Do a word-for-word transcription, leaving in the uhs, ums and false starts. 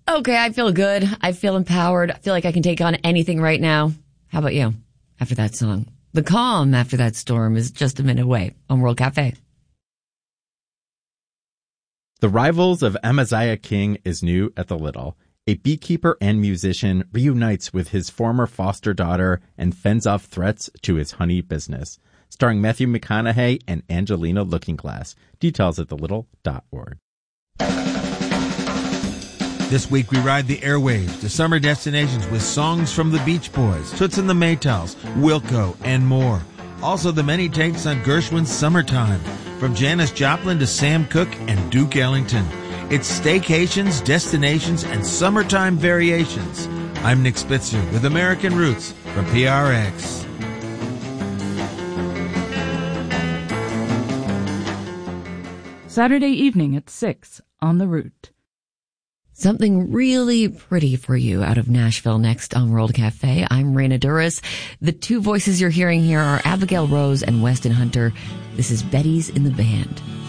Okay, I feel good. I feel empowered. I feel like I can take on anything right now. How about you? After that song. The calm after that storm is just a minute away on World Cafe. The Rivals of Amaziah King is new at the Little. A beekeeper and musician reunites with his former foster daughter and fends off threats to his honey business. Starring Matthew McConaughey and Angelina Lookingglass. Details at the little dot org. This week we ride the airwaves to summer destinations with songs from the Beach Boys, Toots and the Maytals, Wilco, and more. Also the many takes on Gershwin's Summertime, from Janis Joplin to Sam Cooke and Duke Ellington. It's staycations, destinations, and summertime variations. I'm Nick Spitzer with American Roots from P R X. Saturday evening at six on The Root. Something really pretty for you out of Nashville next on World Cafe. I'm Raina Duras. The two voices you're hearing here are Abigail Rose and Weston Hunter. This is Betty's in the Band.